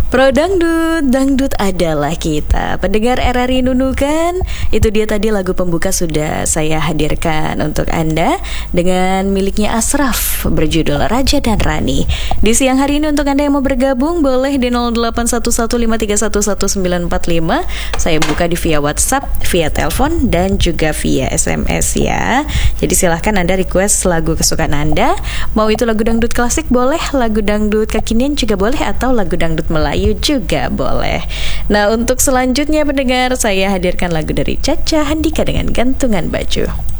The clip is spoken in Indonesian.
Pro Dangdut, dangdut adalah kita. Pendengar RRI Nunukan, itu dia tadi lagu pembuka sudah saya hadirkan untuk Anda dengan miliknya Ashraf berjudul Raja dan Rani. Di siang hari ini untuk Anda yang mau bergabung boleh di 081153111945. Saya buka di via WhatsApp, via telepon dan juga via SMS ya. Jadi silahkan Anda request lagu kesukaan Anda. Mau itu lagu dangdut klasik boleh, lagu dangdut kekinian juga boleh, atau lagu dangdut Melayu juga boleh. Nah, untuk selanjutnya pendengar, saya hadirkan lagu dari Caca Handika dengan Gantungan Baju.